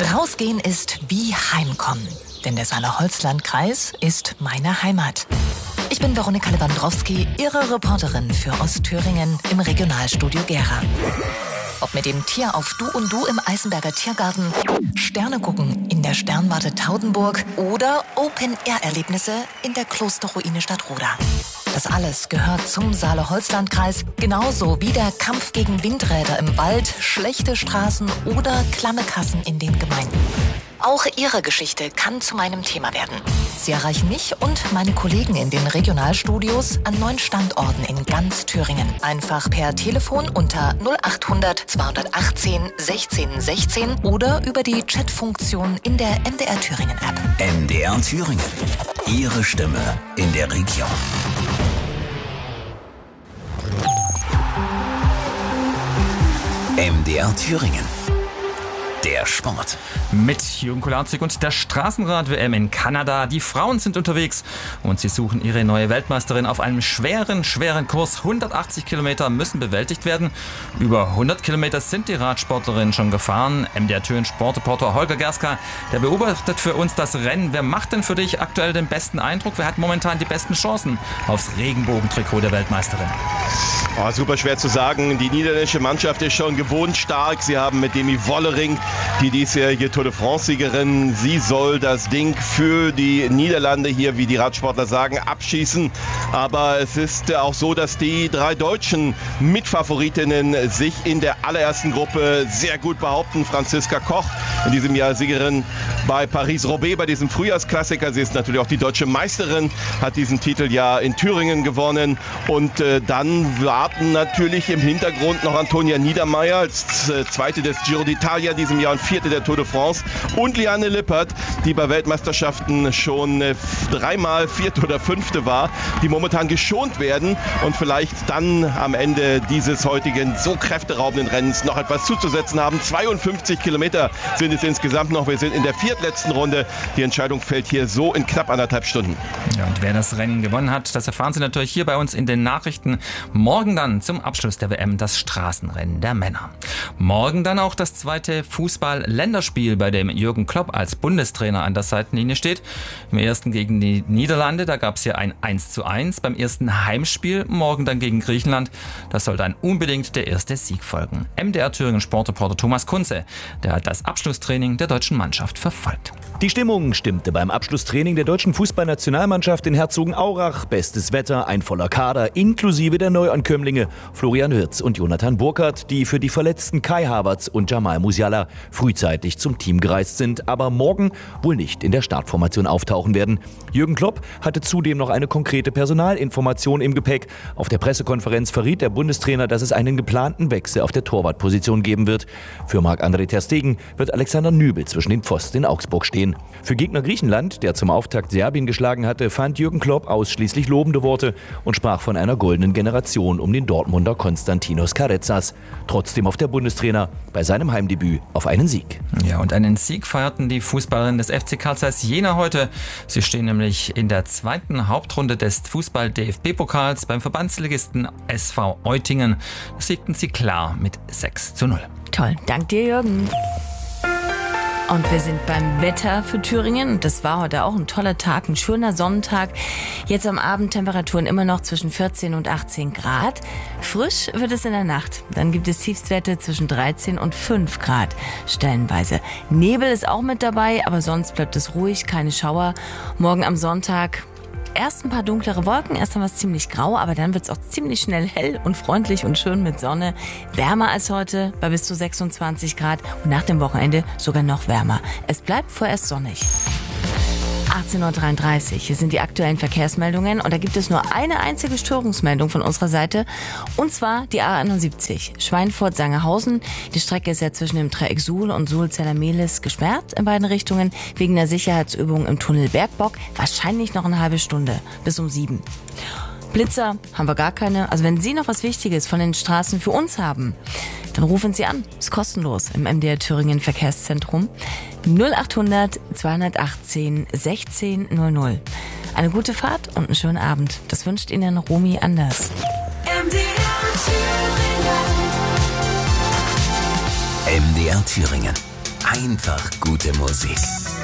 Rausgehen ist wie Heimkommen, denn der Saale-Holzland-Kreis ist meine Heimat. Ich bin Veronika Lewandowski, Ihre Reporterin für Ostthüringen im Regionalstudio Gera. Ob mit dem Tier auf Du und Du im Eisenberger Tiergarten, Sterne gucken in der Sternwarte Taudenburg oder Open-Air-Erlebnisse in der Klosterruine Stadtroda. Das alles gehört zum Saale-Holzland-Kreis, genauso wie der Kampf gegen Windräder im Wald, schlechte Straßen oder klamme Kassen in den Gemeinden. Auch Ihre Geschichte kann zu meinem Thema werden. Sie erreichen mich und meine Kollegen in den Regionalstudios an 9 Standorten in ganz Thüringen. Einfach per Telefon unter 0800 218 16 16 oder über die Chatfunktion in der MDR Thüringen App. MDR Thüringen. Ihre Stimme in der Region. MDR Thüringen. Der Sport. Mit Jürgen Kolarzig und der Straßenrad-WM in Kanada. Die Frauen sind unterwegs und sie suchen ihre neue Weltmeisterin auf einem schweren Kurs. 180 Kilometer müssen bewältigt werden. Über 100 Kilometer sind die Radsportlerinnen schon gefahren. MDR Thüringen Sportreporter Holger Gerska, der beobachtet für uns das Rennen. Wer macht denn für dich aktuell den besten Eindruck? Wer hat momentan die besten Chancen aufs Regenbogentrikot der Weltmeisterin? Super schwer zu sagen. Die niederländische Mannschaft ist schon gewohnt stark. Sie haben mit Demi Wollering die diesjährige Tour de France-Siegerin. Sie soll das Ding für die Niederlande hier, wie die Radsportler sagen, abschießen. Aber es ist auch so, dass die 3 deutschen Mitfavoritinnen sich in der allerersten Gruppe sehr gut behaupten. Franziska Koch, in diesem Jahr Siegerin bei Paris-Roubaix, bei diesem Frühjahrsklassiker. Sie ist natürlich auch die deutsche Meisterin, hat diesen Titel ja in Thüringen gewonnen. Und dann warten natürlich im Hintergrund noch Antonia Niedermeier als Zweite des Giro d'Italia diesem Jahr und 4. der Tour de France. Und Liane Lippert, die bei Weltmeisterschaften schon 3-mal 4. oder 5. war, die momentan geschont werden und vielleicht dann am Ende dieses heutigen so kräfteraubenden Rennens noch etwas zuzusetzen haben. 52 Kilometer sind es insgesamt noch. Wir sind in der 4. letzten Runde. Die Entscheidung fällt hier so in knapp 1,5 Stunden. Ja, und wer das Rennen gewonnen hat, das erfahren Sie natürlich hier bei uns in den Nachrichten. Morgen dann zum Abschluss der WM das Straßenrennen der Männer. Morgen dann auch das zweite Fußball-Länderspiel, bei dem Jürgen Klopp als Bundestrainer an der Seitenlinie steht. Im ersten gegen die Niederlande, da gab es ja ein 1:1. Beim ersten Heimspiel, morgen dann gegen Griechenland. Das soll dann unbedingt der erste Sieg folgen. MDR Thüringen Sportreporter Thomas Kunze, der hat das Abschlusstraining der deutschen Mannschaft verfolgt. Die Stimmung stimmte beim Abschlusstraining der deutschen Fußballnationalmannschaft in Herzogenaurach. Bestes Wetter, ein voller Kader, inklusive der Neuankömmlinge Florian Wirtz und Jonathan Burkhardt, die für die verletzten Kai Havertz und Jamal Musiala frühzeitig zum Team gereist sind, aber morgen wohl nicht in der Startformation auftauchen werden. Jürgen Klopp hatte zudem noch eine konkrete Personalinformation im Gepäck. Auf der Pressekonferenz verriet der Bundestrainer, dass es einen geplanten Wechsel auf der Torwartposition geben wird. Für Marc-André ter Stegen wird Alexander Nübel zwischen den Pfosten in Augsburg stehen. Für Gegner Griechenland, der zum Auftakt Serbien geschlagen hatte, fand Jürgen Klopp ausschließlich lobende Worte und sprach von einer goldenen Generation um den Dortmunder Konstantinos Karezas. Trotzdem hofft der Bundestrainer bei seinem Heimdebüt auf einen Sieg. Ja, und einen Sieg feierten die Fußballerinnen des FC Carl Zeiss Jena heute. Sie stehen nämlich in der 2. Hauptrunde des Fußball-DFB-Pokals beim Verbandsligisten SV Eutingen. Das siegten sie klar mit 6:0. Toll, dank dir, Jürgen. Und wir sind beim Wetter für Thüringen. Das war heute auch ein toller Tag, ein schöner Sonnentag. Jetzt am Abend Temperaturen immer noch zwischen 14 und 18 Grad. Frisch wird es in der Nacht. Dann gibt es Tiefstwerte zwischen 13 und 5 Grad stellenweise. Nebel ist auch mit dabei, aber sonst bleibt es ruhig, keine Schauer. Morgen am Sonntag erst ein paar dunklere Wolken, erst einmal ziemlich grau, aber dann wird es auch ziemlich schnell hell und freundlich und schön mit Sonne. Wärmer als heute bei bis zu 26 Grad und nach dem Wochenende sogar noch wärmer. Es bleibt vorerst sonnig. 18:33 Uhr. Hier sind die aktuellen Verkehrsmeldungen und da gibt es nur eine einzige Störungsmeldung von unserer Seite und zwar die A71 Schweinfurt-Sangerhausen. Die Strecke ist ja zwischen dem Dreieck Suhl und Suhl-Zellermehlis gesperrt in beiden Richtungen wegen der Sicherheitsübung im Tunnel Bergbock. Wahrscheinlich noch eine halbe Stunde bis um 7. Blitzer haben wir gar keine. Also wenn Sie noch was Wichtiges von den Straßen für uns haben, dann rufen Sie an. Ist kostenlos im MDR Thüringen Verkehrszentrum 0800 218 1600. Eine gute Fahrt und einen schönen Abend. Das wünscht Ihnen Romy Anders. MDR Thüringen. Einfach gute Musik.